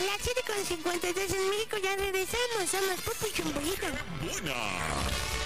Las 7:53 en México, ya regresamos, somos Pupu y Chumbolita. ¡Buena!